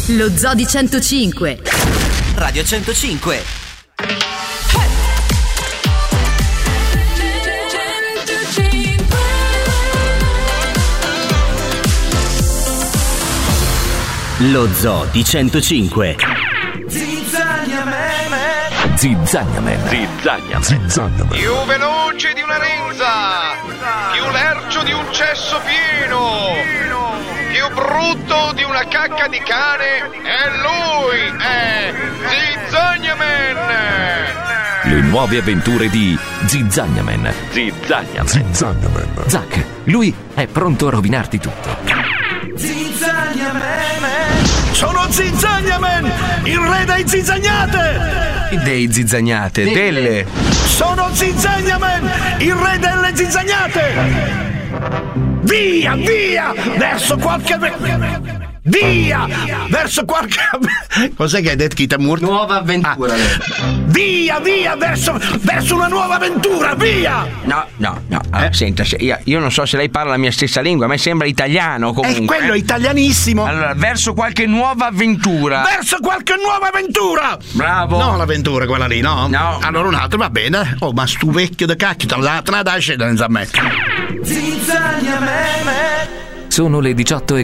Lo Zoo di 105. Radio 105. Lo Zoo di 105. Zizzagnaman. Più veloce di una renza, più lercio di un cesso pieno, più brutto di una cacca di cane, e lui è Zizzagnaman. Le nuove avventure di Zizzagnaman. Zack, lui è pronto a rovinarti tutto. Sono Zizzagnaman, il re dei zizzagnate! Dei zizzagnate, delle. Sono Zizzagnaman, il re delle zizzagnate! Via, verso qualche... Cos'è che hai detto, Kitamur? Nuova avventura. Via, verso una nuova avventura, via! No. Senta, io non so se lei parla la mia stessa lingua, a me sembra italiano comunque. Quello è italianissimo. Allora, verso qualche nuova avventura. Bravo. No, l'avventura quella lì, no? No. Allora un altro, va bene. Oh, ma stu vecchio da cacchio, te la dai scendere a me. Sono le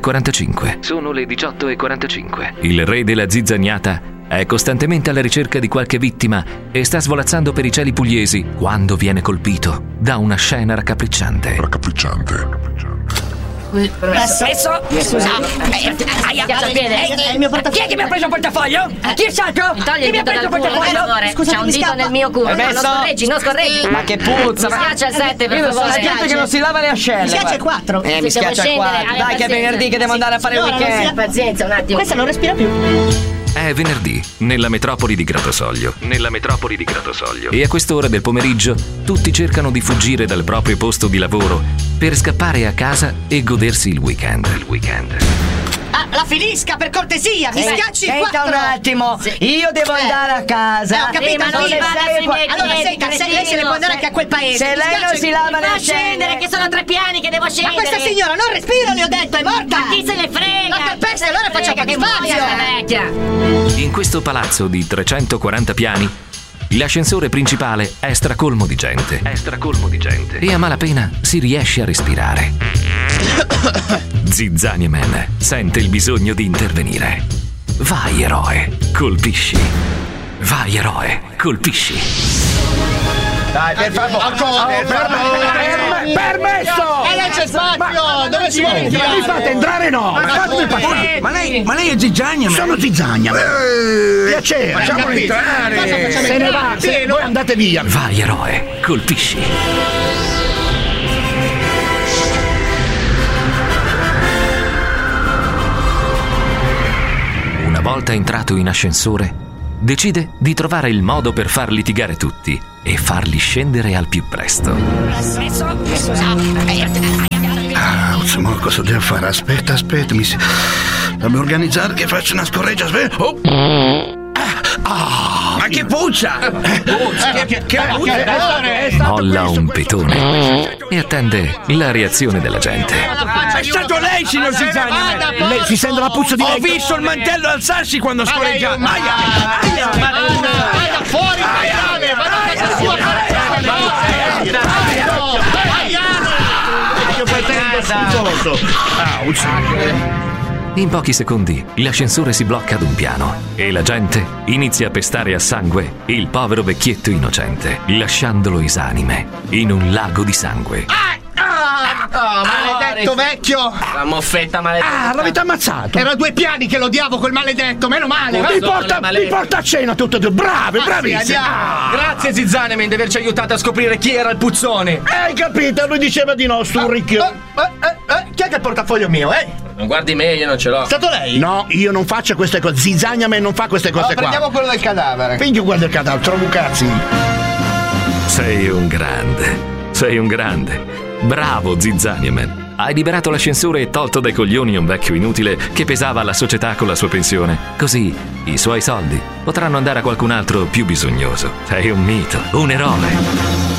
18:45. Il re della zizzagnata è costantemente alla ricerca di qualche vittima e sta svolazzando per i cieli pugliesi quando viene colpito da una scena raccapricciante. Permesso? Scusa. È il mio portafoglio. Chi è che mi ha preso il portafoglio? Chi è stato? Chi mi ha preso il portafoglio? Scusa, c'è un dito nel mio culo. Non scorreggi. Ma che puzza. Mi schiaccia il 7, per favore. Schiaccia che non si lava le ascelle. Mi schiaccia il 4. Mi schiaccia il 4. Dai che è venerdì che devo andare a fare il weekend. Pazienza, un attimo. Questa non respira più. È venerdì, nella metropoli di Gratosoglio. E a quest'ora del pomeriggio tutti cercano di fuggire dal proprio posto di lavoro per scappare a casa e godersi il weekend. La finisca, per cortesia, mi schiacci il 4. Un attimo, io devo andare a casa. Ho capito, ma non allora senta, lei se ne può andare anche a quel paese. Se lei non si lava le Devo scendere, che sono 3 piani che devo scendere. Ma questa signora non respira, le ho detto, è morta. Ma chi se ne frega? La calpesta, allora faccia un po' di spazio. Vecchia. In questo palazzo di 340 piani, l'ascensore principale è stracolmo di gente. E a malapena si riesce a respirare. Zizzagnaman sente il bisogno di intervenire. Vai eroe, colpisci. Dai, per favore. Permesso! E lei c'è spazio! Dove si vuole Ma mi fate entrare, no? Fatemi passare. Ma lei è Zizzagnaman? Sono Zizzagnaman. Piacere. Facciamolo entrare! Se ne va, voi andate via. Vai eroe, colpisci. Una volta entrato in ascensore, decide di trovare il modo per far litigare tutti e farli scendere al più presto. Ma cosa devo fare? Aspetta, fammi organizzare che faccio una scorreggia. Aspetta. Oh. Ma che puzza! Molla un petone e attende la reazione della gente. È stato lei, signor Zizzagnaman! Lei si sente la puzza di Ho lei? visto il mantello alzarsi quando scorreggia. Vada fuori! Vada a casa sua! In pochi secondi l'ascensore si blocca ad un piano e la gente inizia a pestare a sangue il povero vecchietto innocente, lasciandolo esanime in un lago di sangue. Maledetto vecchio! La moffetta maledetta. L'avete ammazzato? Era 2 piani che lo odiavo quel maledetto, meno male! Mi porta a cena tutte e due. Bravissimi! Grazie Zizzagnaman di averci aiutato a scoprire chi era il puzzone. Hai capito? Lui diceva di no, stu ricchio. Chi è che ha il portafoglio mio, Non guardi meglio, non ce l'ho. È stato lei? No, io non faccio queste cose. Zizzagnaman non fa queste cose qua. Prendiamo quello del cadavere. Figlio, guarda il cadavere, trovo cazzi. Sei un grande. Bravo Zizzagnaman. Hai liberato l'ascensore e tolto dai coglioni un vecchio inutile che pesava alla società con la sua pensione. Così i suoi soldi potranno andare a qualcun altro più bisognoso. Sei un mito, un eroe.